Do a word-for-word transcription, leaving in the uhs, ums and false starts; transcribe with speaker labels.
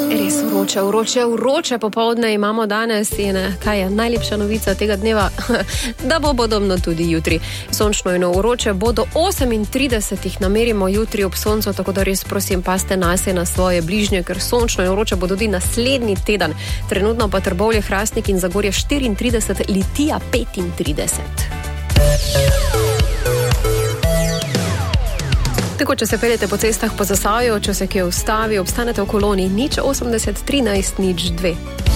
Speaker 1: Res vroče, vroče, vroče popoldne imamo danes in kaj je najlepša novica tega dneva? Da bo podobno tudi jutri. Sončno in vroče bo do osemintrideset namerimo jutri ob soncu, tako da res prosim paste nase na svoje bližnje, ker sončno in vroče bo tudi naslednji teden. Trenutno pa Trbovlje, Hrastnik in Zagorje štiriintrideset, Litija petintrideset. Tako, če se peljete po cestah po Zasavju, če se kje ustavi, obstanete v koloni nič osemdeset trinajst nič dve.